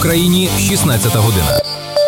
Україні 16 година.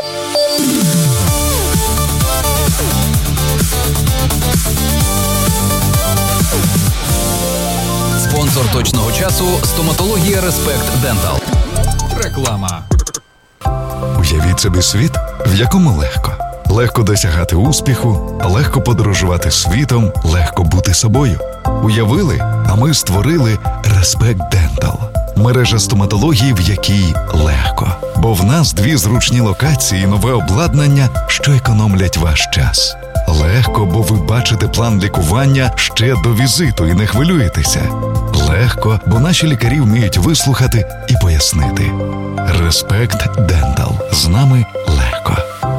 Спонсор точного часу – стоматологія Респект Дентал. Реклама. Уявіть собі світ, в якому легко. Легко досягати успіху, легко подорожувати світом, легко бути собою. Уявили, а ми створили Респект Дентал. Мережа стоматології, в якій легко. Бо в нас 2 зручні локації і нове обладнання, що економлять ваш час. Легко, бо ви бачите план лікування ще до візиту і не хвилюєтеся. Легко, бо наші лікарі вміють вислухати і пояснити. Респект Дентал. З нами легко.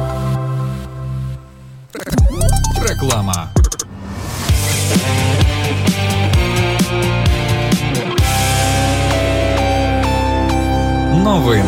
Реклама. Новини.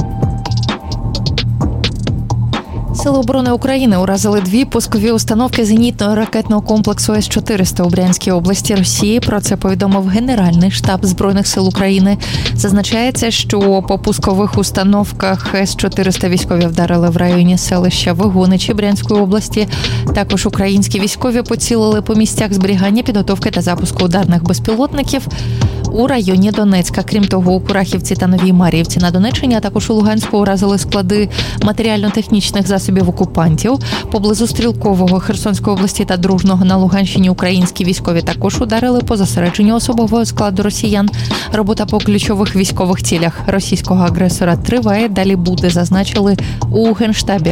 Сили оборони України уразили 2 пускові установки зенітного ракетного комплексу С-400 у Брянській області Росії. Про це повідомив Генеральний штаб Збройних сил України. Зазначається, що по пускових установках С-400 військові вдарили в районі селища Вигоничі Брянської області. Також українські військові поцілили по місцях зберігання, підготовки та запуску ударних безпілотників у районі Донецька. Крім того, у Курахівці та Новій Мар'ївці на Донеччині, а також у Луганську уразили склади матеріально-технічних засобів окупантів. Поблизу Стрілкового Херсонської області та Дружного на Луганщині українські військові також ударили по зосередженню особового складу росіян. Робота по ключових військових цілях російського агресора триває. Далі буде, зазначили у Генштабі.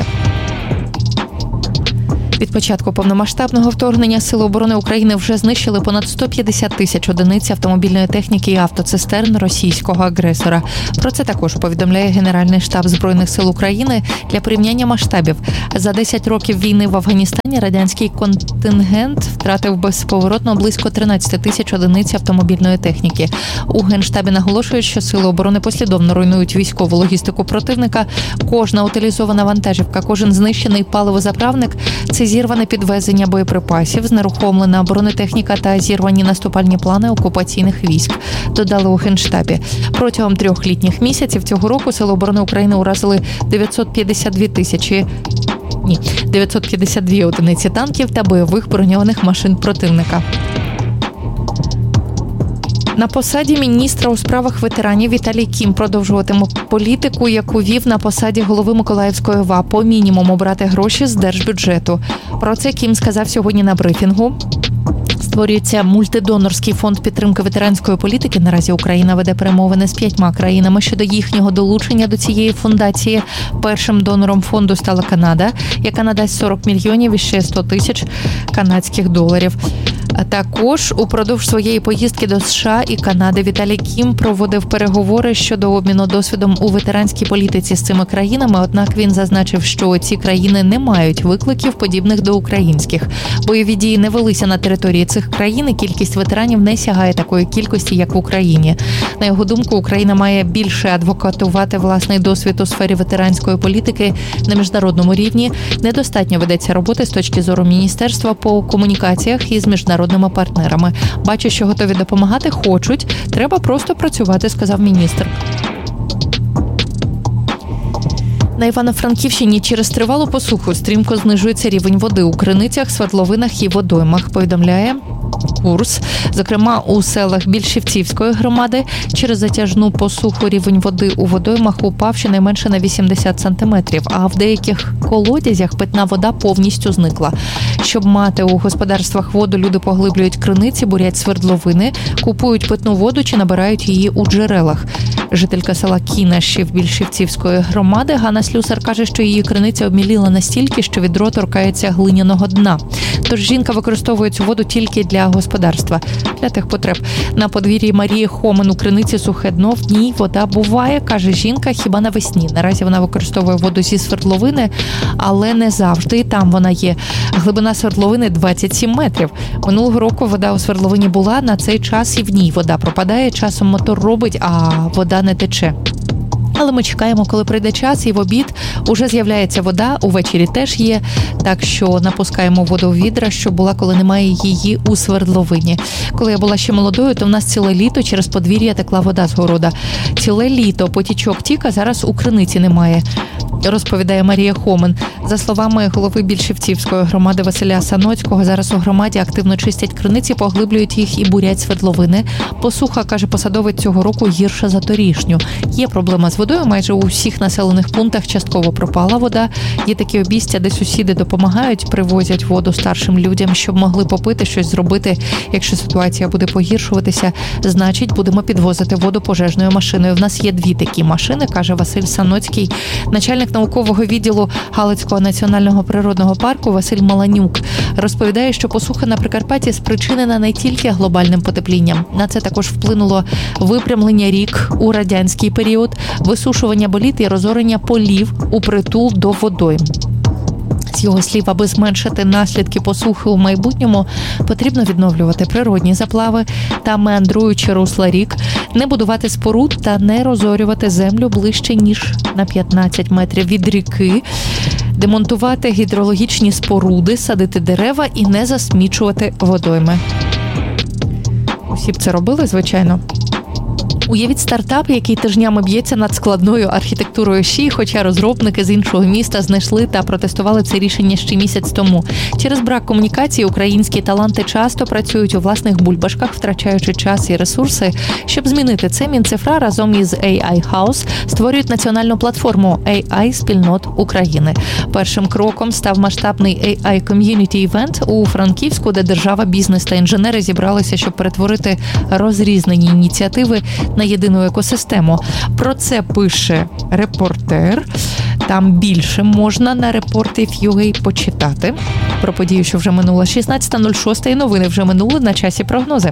Від початку повномасштабного вторгнення Сили оборони України вже знищили понад 150 тисяч одиниць автомобільної техніки і автоцистерн російського агресора. Про це також повідомляє Генеральний штаб Збройних сил України. Для порівняння масштабів. За 10 років війни в Афганістані радянський контингент втратив безповоротно близько 13 тисяч одиниць автомобільної техніки. У Генштабі наголошують, що Сили оборони послідовно руйнують військову логістику противника. Кожна утилізована вантажівка, кожен знищений паливозаправник – це зірване підвезення боєприпасів, знерухомлена бронетехніка та зірвані наступальні плани окупаційних військ, додали у Генштабі. Протягом 3 літніх місяців цього року Сили оборони України уразили 952 одиниці танків та бойових броньованих машин противника. На посаді міністра у справах ветеранів Віталій Кім продовжуватиме політику, яку вів на посаді голови Миколаївської ОВА, по мінімуму брати гроші з держбюджету. Про це Кім сказав сьогодні на брифінгу. Створюється мультидонорський фонд підтримки ветеранської політики. Наразі Україна веде перемовини з 5 країнами щодо їхнього долучення до цієї фундації. Першим донором фонду стала Канада, яка надасть 40 мільйонів і ще 100 тисяч канадських доларів. А також упродовж своєї поїздки до США і Канади Віталій Кім проводив переговори щодо обміну досвідом у ветеранській політиці з цими країнами, однак він зазначив, що ці країни не мають викликів, подібних до українських. Бойові дії не велися на території цих країн, і кількість ветеранів не сягає такої кількості, як в Україні. На його думку, Україна має більше адвокатувати власний досвід у сфері ветеранської політики на міжнародному рівні. Недостатньо ведеться роботи з точки зору міністерства по комунікаціях із міжнародними партнерами. Бачу, що готові допомагати, хочуть. Треба просто працювати, сказав міністр. На Івано-Франківщині через тривалу посуху стрімко знижується рівень води у криницях, свердловинах і водоймах, повідомляє Курс. Зокрема, у селах Більшівцівської громади через затяжну посуху рівень води у водоймах упав щонайменше на 80 сантиметрів, а в деяких колодязях питна вода повністю зникла. Щоб мати у господарствах воду, люди поглиблюють криниці, бурять свердловини, купують питну воду чи набирають її у джерелах. Жителька села Кінашів Більшівцівської громади Ганна Слюсар каже, що її криниця обміліла настільки, що відро торкається глиняного дна. Тож жінка використовує цю воду тільки для господарства, для тих потреб. На подвір'ї Марії Хомен у криниці сухе дно, в ній вода буває, каже жінка, хіба навесні. Наразі вона використовує воду зі свердловини, але не завжди і там вона є. Глибина свердловини 27 метрів. Минулого року вода у свердловині була, на цей час і в ній вода пропадає, часом мотор робить, а вода не тече. Але ми чекаємо, коли прийде час, і в обід уже з'являється вода, увечері теж є, так що напускаємо воду в відра, щоб була, коли немає її у свердловині. Коли я була ще молодою, то в нас ціле літо через подвір'я текла вода з города. Ціле літо потічок тік, а зараз у криниці немає, розповідає Марія Хомин. За словами голови Більшівцівської громади Василя Саноцького, зараз у громаді активно чистять криниці, поглиблюють їх і бурять свердловини. Посуха, каже посадовець, цього року гірша за торішню. Є проблема з водою, майже у всіх населених пунктах частково пропала вода. Є такі обійстя, де сусіди допомагають, привозять воду старшим людям, щоб могли попити, щось зробити. Якщо ситуація буде погіршуватися, значить будемо підвозити воду пожежною машиною. В нас є 2 такі машини, каже Василь Саноцький. Начальник наукового відділу Галицького національного природного парку Василь Маланюк розповідає, що посуха на Прикарпатті спричинена не тільки глобальним потеплінням. На це також вплинуло випрямлення рік у радянський період, висушування боліт і розорення полів у притул до водойм. З його слів, аби зменшити наслідки посухи у майбутньому, потрібно відновлювати природні заплави та меандруючі русла рік, не будувати споруд та не розорювати землю ближче, ніж на 15 метрів від ріки, демонтувати гідрологічні споруди, садити дерева і не засмічувати водойми. Усі б це робили, звичайно. Уявіть стартап, який тижнями б'ється над складною архітектурою ЩІ, хоча розробники з іншого міста знайшли та протестували це рішення ще місяць тому. Через брак комунікації українські таланти часто працюють у власних бульбашках, втрачаючи час і ресурси. Щоб змінити це, Мінцифра разом із AI House створюють національну платформу AI спільнот України. Першим кроком став масштабний AI Community Event у Франківську, де держава, бізнес та інженери зібралися, щоб перетворити розрізнені ініціативи на єдину екосистему. Про це пише репортер. Там більше можна на Reportive.ua почитати. Про подію, що вже минула 16.06, новини вже минули, на часі прогнози.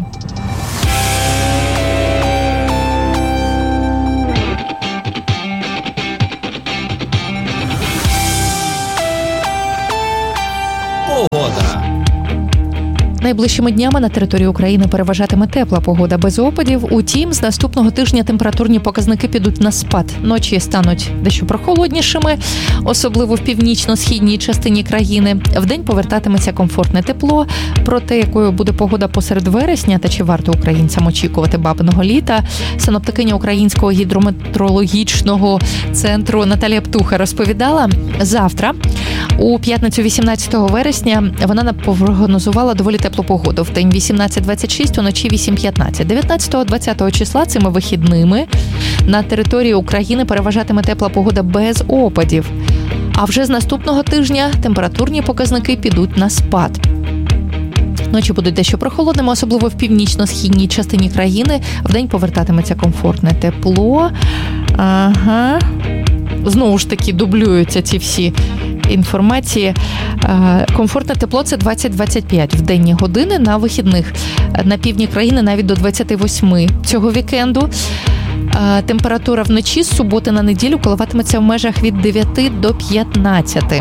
Найближчими днями на території України переважатиме тепла погода без опадів. Утім, з наступного тижня температурні показники підуть на спад. Ночі стануть дещо прохолоднішими, особливо в північно-східній частині країни. Вдень повертатиметься комфортне тепло. Про те, якою буде погода посеред вересня та чи варто українцям очікувати бабиного літа, синоптикиня Українського гідрометеорологічного центру Наталія Птуха розповідала. Завтра, у п'ятницю 18 вересня, вона прогнозувала доволі теплу погоду. В день 18-26, уночі 8-15. 19-20 числа цими вихідними на території України переважатиме тепла погода без опадів. А вже з наступного тижня температурні показники підуть на спад. Ночі будуть дещо прохолодними, особливо в північно-східній частині країни. Вдень повертатиметься комфортне тепло. Ага. Знову ж таки дублюються ці всі інформації. Комфортне тепло – це 20-25 в денні години, на вихідних. На півдні країни навіть до 28 цього вікенду. Температура вночі з суботи на неділю коливатиметься в межах від 9 до 15.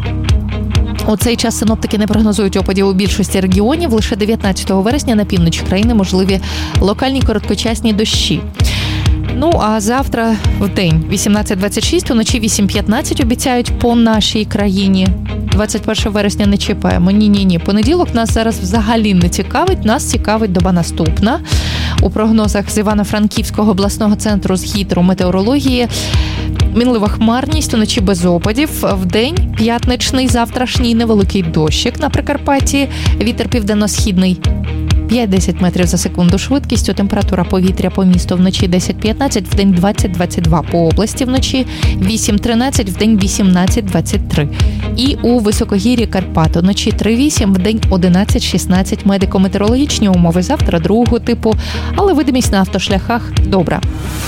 У цей час синоптики не прогнозують опадів у більшості регіонів. Лише 19 вересня на півночі країни можливі локальні короткочасні дощі. Ну, а завтра в день 18-26, уночі 8-15 обіцяють по нашій країні. 21 вересня не чіпаємо. Ні. Понеділок нас зараз взагалі не цікавить, нас цікавить доба наступна. У прогнозах з Івано-Франківського обласного центру з гідрометеорології мінлива хмарність, уночі без опадів. Вдень п'ятничний, завтрашній невеликий дощик на Прикарпатті, вітер південно-східний 5-10 метрів за секунду швидкістю, температура повітря по місту вночі 10-15, вдень 20-22, по області вночі 8-13, вдень 18-23. І у високогір'ї Карпат вночі 3-8, вдень 11-16. Медико-метеорологічні умови завтра другого типу, але видимість на автошляхах добра.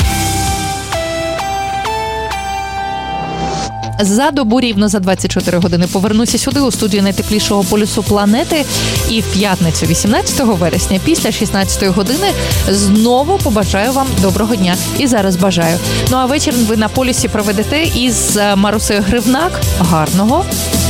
За добу рівно за 24 години повернуся сюди, у студію найтеплішого полюсу планети. І в п'ятницю 18 вересня після 16 години знову побажаю вам доброго дня. І зараз бажаю. Ну а вечір ви на полюсі проведете із Марусею Гривнак. Гарного!